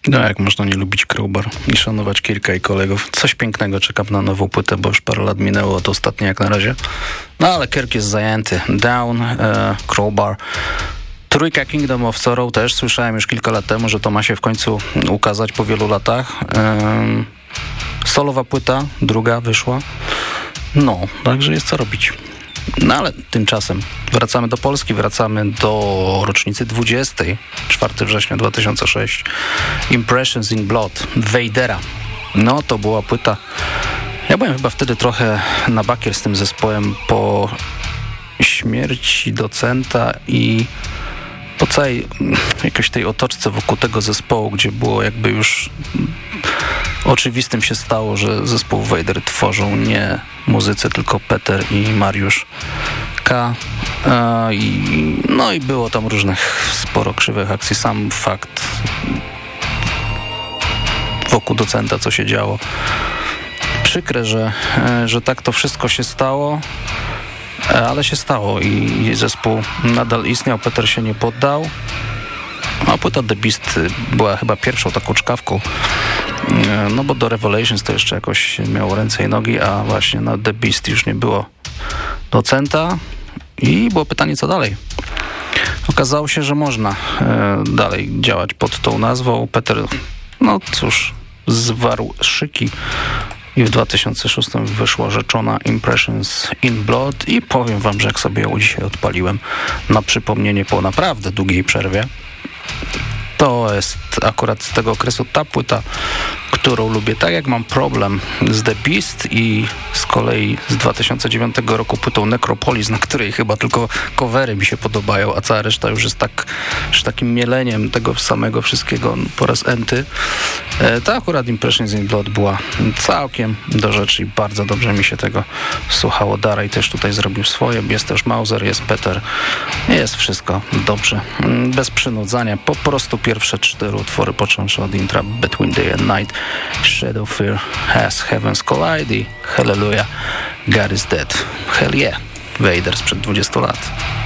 No jak można nie lubić Crowbar i szanować Kirka i kolegów. Coś pięknego, czekam na nową płytę, bo już parę lat minęło od ostatniej jak na razie. No ale Kirk jest zajęty. Down, Crowbar. Trójka Kingdom of Sorrow też słyszałem już kilka lat temu, że to ma się w końcu ukazać po wielu latach. Solowa płyta, druga wyszła. No, także jest co robić. No ale tymczasem wracamy do Polski, wracamy do rocznicy 20. 4 września 2006. Impressions in Blood, Vadera. No to była płyta. Ja byłem chyba wtedy trochę na bakier z tym zespołem po śmierci docenta i po całej jakoś tej otoczce wokół tego zespołu, gdzie było jakby już oczywistym się stało, że zespół Vader tworzą nie muzycy, tylko Peter i Mariusz K. No i było tam różnych sporo krzywych akcji. Sam fakt wokół docenta, co się działo. Przykre, że tak to wszystko się stało, ale się stało i zespół nadal istniał. Peter się nie poddał. A płyta The Beast była chyba pierwszą taką czkawką, no bo do Revelations to jeszcze jakoś miało ręce i nogi, a właśnie na The Beast już nie było docenta i było pytanie, co dalej. Okazało się, że można dalej działać pod tą nazwą. Peter, no cóż, zwarł szyki i w 2006 wyszła rzeczona Impressions in Blood i powiem wam, że jak sobie ją dzisiaj odpaliłem na przypomnienie po naprawdę długiej przerwie, to jest akurat z tego okresu ta płyta, którą lubię. Tak jak mam problem z The Beast i z kolei z 2009 roku płytą Necropolis, na której chyba tylko covery mi się podobają, a cała reszta już jest takim mieleniem tego samego wszystkiego po raz enty. To akurat Impressions in Blood była całkiem do rzeczy i bardzo dobrze mi się tego słuchało. Daraj też tutaj zrobił swoje, jest też Mauser, jest Peter, jest wszystko dobrze. Bez przynudzania, po prostu pierwsze 4 utwory, począwszy od intra Between Day and Night, Shadow Fear Has Heavens Collide i Hallelujah, God is Dead. Hell yeah, Vader sprzed 20 lat.